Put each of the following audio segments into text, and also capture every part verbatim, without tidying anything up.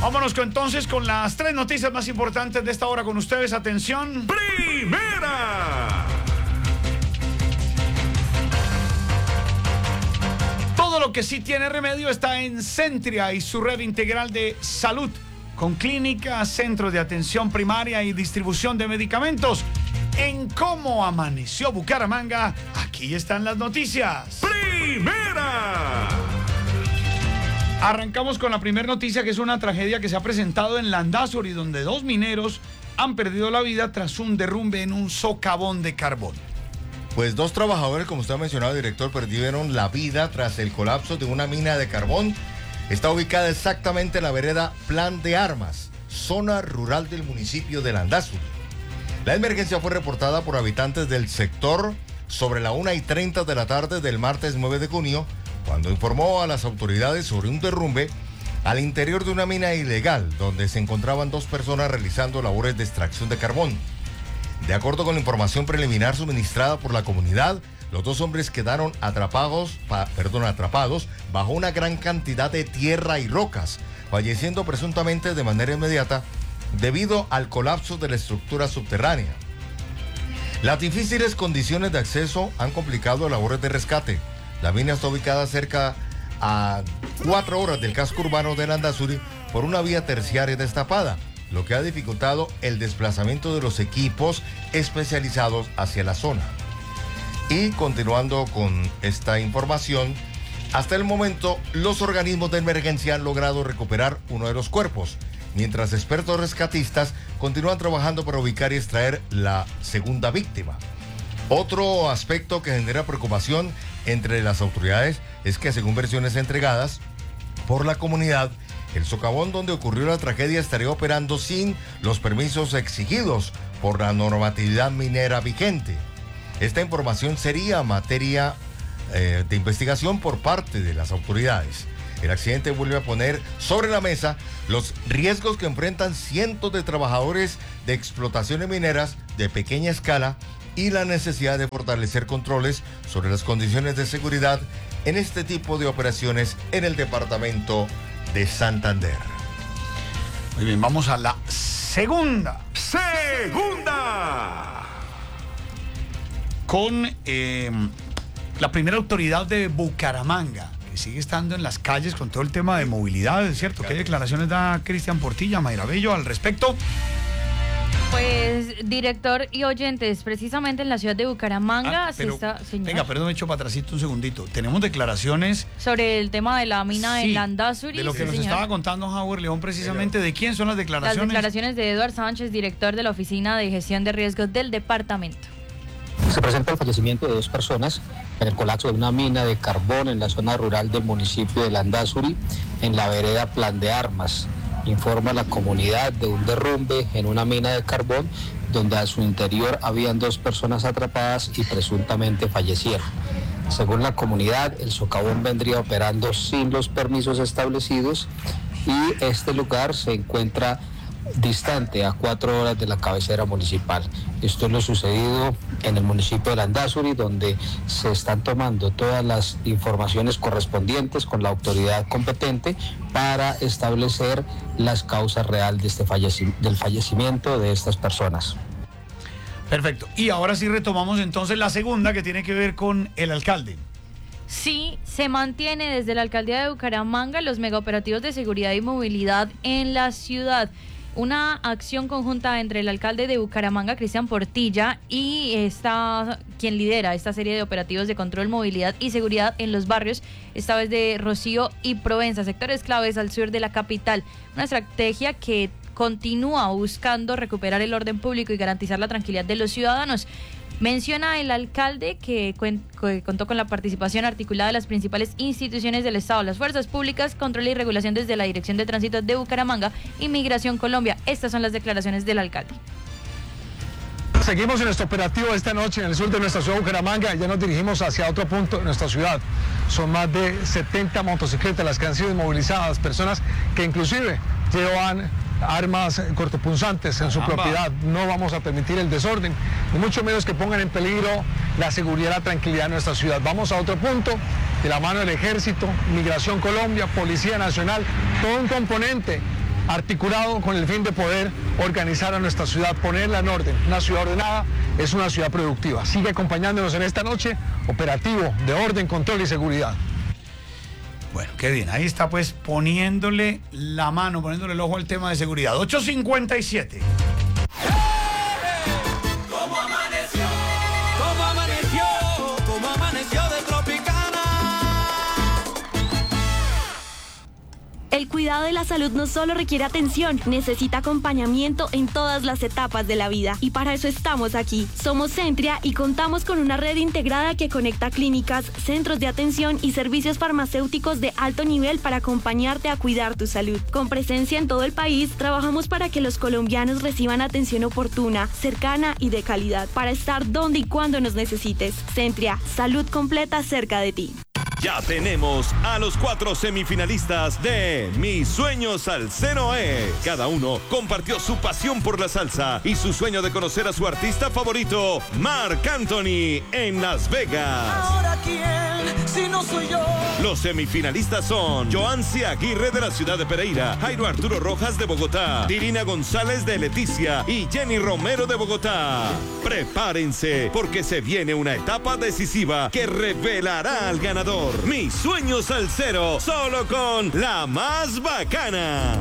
Vámonos con, entonces con las tres noticias más importantes de esta hora con ustedes. Atención. Primera. Todo lo que sí tiene remedio está en Centria y su red integral de salud, con clínicas, centros de atención primaria y distribución de medicamentos. En cómo amaneció Bucaramanga, aquí están las noticias. Primera. Arrancamos con la primera noticia, que es una tragedia que se ha presentado en Landázuri, donde dos mineros han perdido la vida tras un derrumbe en un socavón de carbón. Pues dos trabajadores, como usted ha mencionado, director, perdieron la vida tras el colapso de una mina de carbón. Está ubicada exactamente en la vereda Plan de Armas, zona rural del municipio de Landázuri. La emergencia fue reportada por habitantes del sector sobre la una y treinta de la tarde del martes nueve de junio, cuando informó a las autoridades sobre un derrumbe al interior de una mina ilegal, donde se encontraban dos personas realizando labores de extracción de carbón. De acuerdo con la información preliminar suministrada por la comunidad, los dos hombres quedaron atrapados, pa, perdón, atrapados bajo una gran cantidad de tierra y rocas, falleciendo presuntamente de manera inmediata debido al colapso de la estructura subterránea. Las difíciles condiciones de acceso han complicado labores de rescate. La mina está ubicada cerca a cuatro horas del casco urbano de Landázuri por una vía terciaria destapada, lo que ha dificultado el desplazamiento de los equipos especializados hacia la zona. Y continuando con esta información, hasta el momento los organismos de emergencia han logrado recuperar uno de los cuerpos, mientras expertos rescatistas continúan trabajando para ubicar y extraer la segunda víctima. Otro aspecto que genera preocupación entre las autoridades es que, según versiones entregadas por la comunidad, el socavón donde ocurrió la tragedia estaría operando sin los permisos exigidos por la normatividad minera vigente. Esta información sería materia eh, de investigación por parte de las autoridades. El accidente vuelve a poner sobre la mesa los riesgos que enfrentan cientos de trabajadores de explotaciones mineras de pequeña escala y la necesidad de fortalecer controles sobre las condiciones de seguridad en este tipo de operaciones en el departamento de Santander. Muy bien, vamos a la segunda. Segunda. Con eh, la primera autoridad de Bucaramanga, que sigue estando en las calles con todo el tema de movilidad, ¿es cierto? ¿Qué declaraciones da Cristian Portilla, Mayra Bello al respecto? Pues, director y oyentes, precisamente en la ciudad de Bucaramanga ah, se pero, está... Señor, venga, perdón, me echo para atrásito un segundito. Tenemos declaraciones... sobre el tema de la mina sí, de Landázuri. de lo que sí, nos señor. estaba contando Howard León precisamente. Pero, ¿de quién son las Las declaraciones? declaraciones de Eduard Sánchez, director de la Oficina de Gestión de Riesgos del departamento. Se presenta el fallecimiento de dos personas en el colapso de una mina de carbón en la zona rural del municipio de Landázuri, en la vereda Plan de Armas. Informa la comunidad de un derrumbe en una mina de carbón donde a su interior habían dos personas atrapadas y presuntamente fallecieron. Según la comunidad, el socavón vendría operando sin los permisos establecidos y este lugar se encuentra distante a cuatro horas de la cabecera municipal. Esto es lo sucedido en el municipio de Landázuri, donde se están tomando todas las informaciones correspondientes con la autoridad competente para establecer las causas reales de este falleci- del fallecimiento de estas personas. Perfecto. Y ahora sí retomamos entonces la segunda, que tiene que ver con el alcalde. Sí, se mantiene desde la alcaldía de Bucaramanga los megaoperativos de seguridad y movilidad en la ciudad. Una acción conjunta entre el alcalde de Bucaramanga, Cristian Portilla, y esta, quien lidera esta serie de operativos de control, movilidad y seguridad en los barrios, esta vez de Rocío y Provenza, sectores claves al sur de la capital. Una estrategia que continúa buscando recuperar el orden público y garantizar la tranquilidad de los ciudadanos. Menciona el alcalde que, cuen- que contó con la participación articulada de las principales instituciones del Estado, las fuerzas públicas, control y regulación desde la Dirección de Tránsito de Bucaramanga y Migración Colombia. Estas son las declaraciones del alcalde. Seguimos en nuestro operativo esta noche en el sur de nuestra ciudad de Bucaramanga. Ya nos dirigimos hacia otro punto de nuestra ciudad. Son más de setenta motocicletas las que han sido inmovilizadas, personas que inclusive llevan armas cortopunzantes en su Caramba. propiedad. No vamos a permitir el desorden, ni mucho menos que pongan en peligro la seguridad y la tranquilidad de nuestra ciudad. Vamos a otro punto, de la mano del Ejército, Migración Colombia, Policía Nacional, todo un componente articulado con el fin de poder organizar a nuestra ciudad, ponerla en orden. Una ciudad ordenada es una ciudad productiva. Sigue acompañándonos en esta noche, operativo de orden, control y seguridad. Bueno, qué bien. Ahí está pues poniéndole la mano, poniéndole el ojo al tema de seguridad. ocho cincuenta y siete. ¿Cómo amaneció? ¿Cómo amaneció? ¿Cómo amaneció de Tropicana? El cuidado de la salud no solo requiere atención, necesita acompañamiento en todas las etapas de la vida. Y para eso estamos aquí. Somos Centria y contamos con una red integrada que conecta clínicas, centros de atención y servicios farmacéuticos de alto nivel para acompañarte a cuidar tu salud. Con presencia en todo el país, trabajamos para que los colombianos reciban atención oportuna, cercana y de calidad, para estar donde y cuando nos necesites. Centria, salud completa cerca de ti. Ya tenemos a los cuatro semifinalistas de Mi Sueño Salsero es. Cada uno compartió su pasión por la salsa y su sueño de conocer a su artista favorito, Marc Anthony, en Las Vegas. ¿Ahora quién? Si no soy yo. Los semifinalistas son Joancy Aguirre de la ciudad de Pereira, Jairo Arturo Rojas de Bogotá, Dirina González de Leticia y Jenny Romero de Bogotá. Prepárense porque se viene una etapa decisiva que revelará al ganador. Mi Sueño Salsero, solo con la más bacana.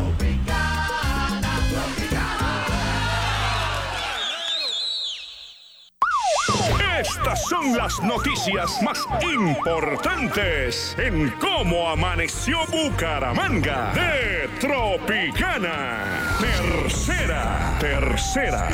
Estas son las noticias más importantes en Cómo Amaneció Bucaramanga de Tropicana. Tercera, tercera.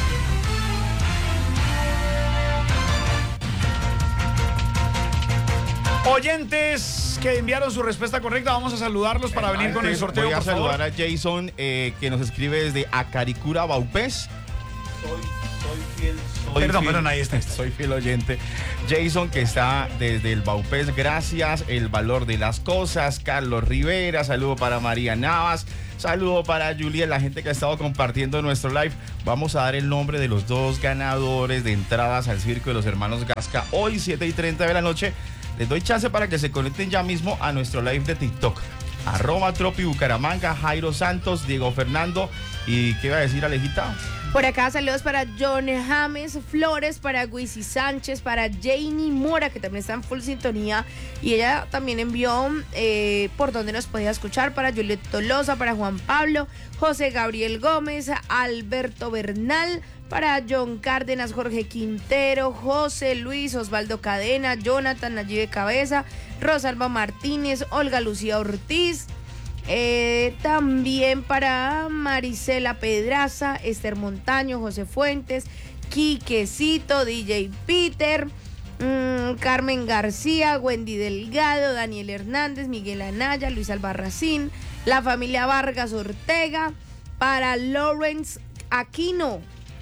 Oyentes que enviaron su respuesta correcta, vamos a saludarlos para venir con el sorteo. Voy a por favor. saludar a Jason, eh, que nos escribe desde Acaricura, Baupés. Soy, soy fiel. Soy perdón, fiel, perdón, ahí está. Soy fiel oyente. Jason, que está desde el Baupés, gracias. El valor de las cosas. Carlos Rivera, saludo para María Navas. Saludo para Julia, la gente que ha estado compartiendo nuestro live. Vamos a dar el nombre de los dos ganadores de entradas al circo de los hermanos Gasca hoy, siete y treinta de la noche. Les doy chance para que se conecten ya mismo a nuestro live de TikTok. Arroba Tropi Bucaramanga, Jairo Santos, Diego Fernando. ¿Y qué iba a decir, Alejita? Por acá saludos para John James Flores, para Guisi Sánchez, para Janie Mora, que también está en full sintonía. Y ella también envió eh, por donde nos podía escuchar, para Juliet Tolosa, para Juan Pablo, José Gabriel Gómez, Alberto Bernal, para John Cárdenas, Jorge Quintero, José Luis, Osvaldo Cadena, Jonathan Nayibe Cabeza, Rosalba Martínez, Olga Lucía Ortiz. Eh, también para Marisela Pedraza, Esther Montaño, José Fuentes, Quiquecito, D J Peter, mmm, Carmen García, Wendy Delgado, Daniel Hernández, Miguel Anaya, Luis Albarracín, la familia Vargas Ortega, para Lawrence Aquino.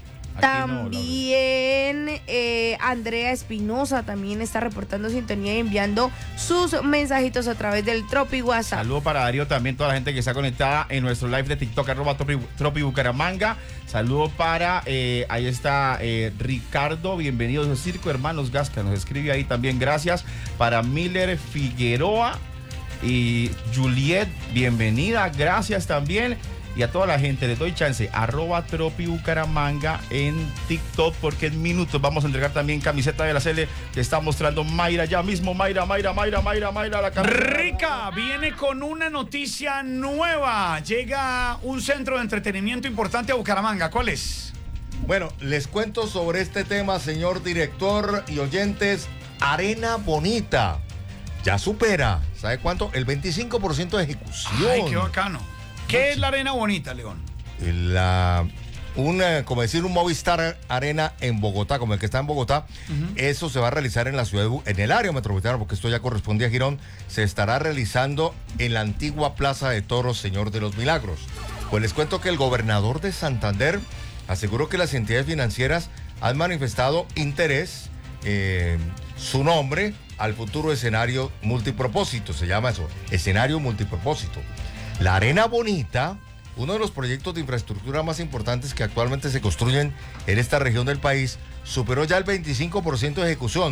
También eh, Andrea Espinosa también está reportando sintonía y enviando sus mensajitos a través del Tropi WhatsApp. Saludo para Darío, también toda la gente que está conectada en nuestro live de TikTok, arroba Tropi, Tropi Bucaramanga. Saludo para, eh, ahí está eh, Ricardo, bienvenidos al Circo Hermanos Gasca, nos escribe ahí también, gracias. Para Miller Figueroa y Juliet, bienvenida, gracias también. Y a toda la gente les doy chance, arroba Tropi Bucaramanga en TikTok, porque en minutos vamos a entregar también camiseta de la Cele que está mostrando Mayra ya mismo. Mayra, Mayra, Mayra, Mayra, Mayra, la camiseta. Rica viene con una noticia nueva. Llega un centro de entretenimiento importante a Bucaramanga. ¿Cuál es? Bueno, les cuento sobre este tema, señor director y oyentes. Arena Bonita ya supera, ¿sabe cuánto? El veinticinco por ciento de ejecución. Ay, qué bacano. ¿Qué es la Arena Bonita, León? La, una, como decir, un Movistar Arena en Bogotá, como el que está en Bogotá. Uh-huh. Eso se va a realizar en la ciudad, de, en el área metropolitana, porque esto ya corresponde a Girón. Se estará realizando en la antigua Plaza de Toros, Señor de los Milagros. Pues les cuento que el gobernador de Santander aseguró que las entidades financieras han manifestado interés, eh, su nombre, al futuro escenario multipropósito. Se llama eso, escenario multipropósito. La Arena Bonita, uno de los proyectos de infraestructura más importantes que actualmente se construyen en esta región del país, superó ya el veinticinco por ciento de ejecución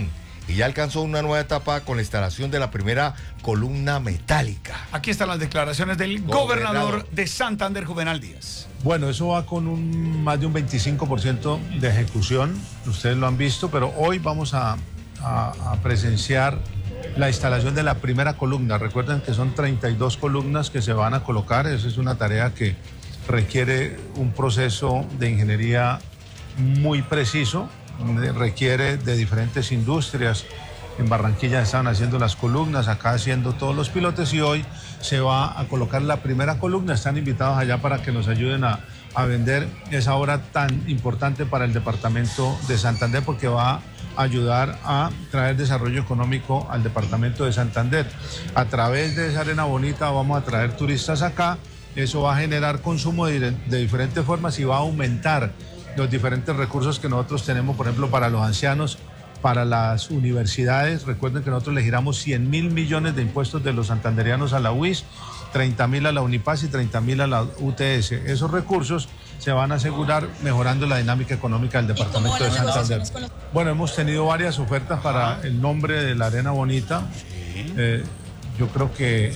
y ya alcanzó una nueva etapa con la instalación de la primera columna metálica. Aquí están las declaraciones del gobernador, gobernador de Santander, Juvenal Díaz. Bueno, eso va con un, más de un veinticinco por ciento de ejecución, ustedes lo han visto, pero hoy vamos a, a, a presenciar la instalación de la primera columna. Recuerden que son treinta y dos columnas que se van a colocar, esa es una tarea que requiere un proceso de ingeniería muy preciso, requiere de diferentes industrias. En Barranquilla están haciendo las columnas, acá haciendo todos los pilotes y hoy se va a colocar la primera columna. Están invitados allá para que nos ayuden a, a vender esa obra tan importante para el departamento de Santander, porque va a ayudar a traer desarrollo económico al departamento de Santander. A través de esa arena bonita vamos a traer turistas acá, eso va a generar consumo de, de diferentes formas y va a aumentar los diferentes recursos que nosotros tenemos, por ejemplo, para los ancianos, para las universidades. Recuerden que nosotros le giramos cien mil millones de impuestos de los santanderianos a la U I S, treinta mil a la Unipaz y treinta mil a la U T S. Esos recursos se van a asegurar mejorando la dinámica económica del departamento de Santander. Bueno, hemos tenido varias ofertas para el nombre de la Arena Bonita. Eh, yo creo que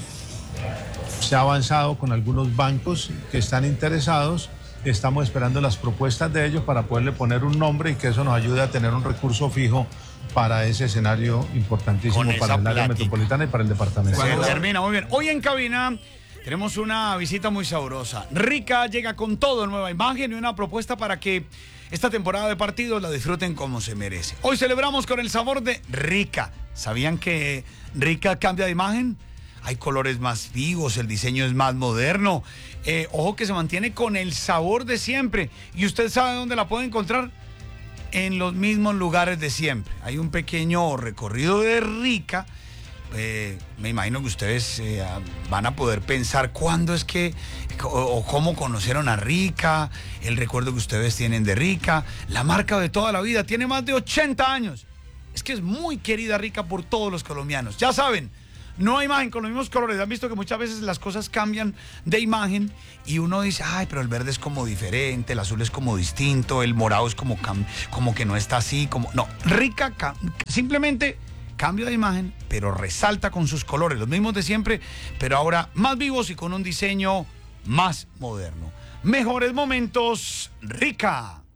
se ha avanzado con algunos bancos que están interesados. Estamos esperando las propuestas de ellos para poderle poner un nombre y que eso nos ayude a tener un recurso fijo para ese escenario importantísimo para el área metropolitana y para el departamento. Bueno, termina muy bien. Hoy en cabina tenemos una visita muy sabrosa. Rica llega con todo, nueva imagen y una propuesta para que esta temporada de partidos la disfruten como se merece. Hoy celebramos con el sabor de Rica. ¿Sabían que Rica cambia de imagen? Hay colores más vivos, el diseño es más moderno. Eh, ojo que se mantiene con el sabor de siempre. ¿Y usted sabe dónde la puede encontrar? En los mismos lugares de siempre. Hay un pequeño recorrido de Rica. Eh, me imagino que ustedes eh, van a poder pensar cuándo es que o, o cómo conocieron a Rica, el recuerdo que ustedes tienen de Rica. La marca de toda la vida, tiene más de ochenta años. Es que es muy querida Rica por todos los colombianos. Ya saben, no hay imagen con los mismos colores. Han visto que muchas veces las cosas cambian de imagen y uno dice, ay, pero el verde es como diferente, el azul es como distinto, el morado es como, como que no está así, como... No, Rica simplemente cambia de imagen, pero resalta con sus colores, los mismos de siempre, pero ahora más vivos y con un diseño más moderno. Mejores momentos, Rica.